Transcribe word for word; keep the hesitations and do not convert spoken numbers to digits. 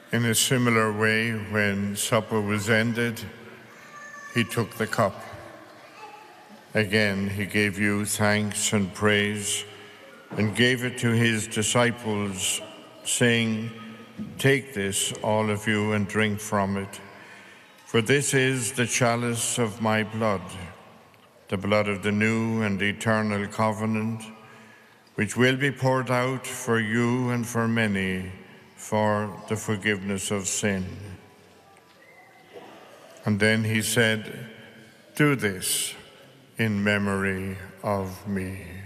In a similar way, when supper was ended, he took the cup. Again, he gave you thanks and praise and gave it to his disciples, saying, "Take this, all of you, and drink from it. For this is the chalice of my blood, the blood of the new and eternal covenant, which will be poured out for you and for many for the forgiveness of sin." And then he said, "Do this in memory of me."